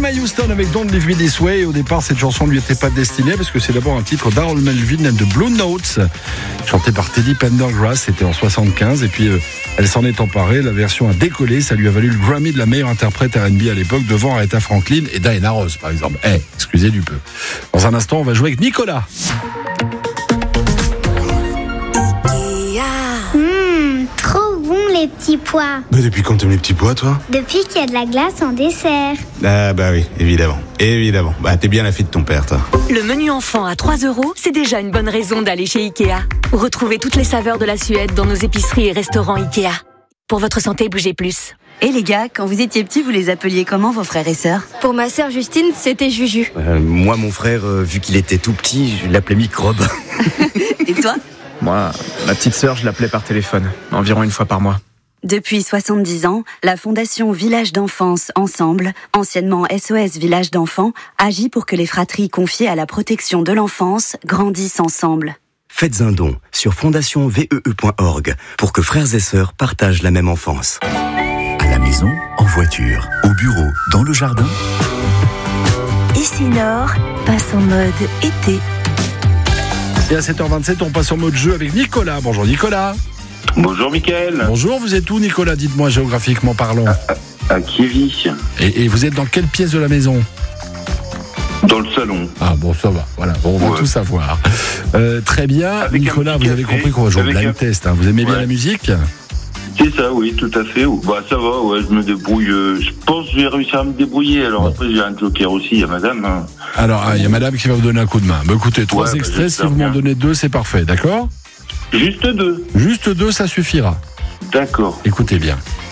Whitney Houston avec Don't Leave Me This Way. Au départ, cette chanson ne lui était pas destinée parce que c'est d'abord un titre d'Harold Melvin and the Blue Notes, chanté par Teddy Pendergrass. C'était en 75 et puis elle s'en est emparée. La version a décollé. Ça lui a valu le Grammy de la meilleure interprète R&B à l'époque devant Aretha Franklin et Diana Ross, par exemple. Excusez du peu. Dans un instant, on va jouer avec Nicolas. Trop bon les petits pois. Mais depuis quand t'aimes les petits pois, toi? Depuis qu'il y a de la glace en dessert. Ah bah oui, évidemment. Bah t'es bien la fille de ton père, toi. Le menu enfant à 3 €, c'est déjà une bonne raison d'aller chez Ikea. Retrouvez toutes les saveurs de la Suède dans nos épiceries et restaurants Ikea. Pour votre santé, bougez plus. Et les gars, quand vous étiez petits, vous les appeliez comment vos frères et sœurs? Pour ma sœur Justine, c'était Juju. Moi, mon frère, vu qu'il était tout petit, je l'appelais Microbe. Et toi? Moi, ma petite sœur, je l'appelais par téléphone, environ une fois par mois. Depuis 70 ans, la Fondation Village d'Enfance Ensemble, anciennement SOS Village d'Enfants, agit pour que les fratries confiées à la protection de l'enfance grandissent ensemble. Faites un don sur fondationvee.org pour que frères et sœurs partagent la même enfance. À la maison, en voiture, au bureau, dans le jardin. Ici Nord passe en mode été. Et à 7h27, on passe en mode jeu avec Nicolas. Bonjour Nicolas. Bonjour Mickaël. Bonjour, vous êtes où Nicolas? Dites-moi géographiquement parlant. À Kievy. Et vous êtes dans quelle pièce de la maison? Dans le salon. Ah bon, ça va, voilà, bon, on va tout savoir. Très bien, avec Nicolas, vous avez compris qu'on va jouer au blind test. Vous aimez bien la musique? C'est ça, oui, tout à fait. Bah ça va, ouais, je me débrouille. Je pense que je vais réussir à me débrouiller. Alors bon. Après, j'ai un joker aussi, il y a madame. Alors, il y a madame qui va vous donner un coup de main. Bah, écoutez, 3 extraits, si vous m'en donnez 2, c'est parfait, d'accord? Juste 2. Juste 2, ça suffira. D'accord. Écoutez bien.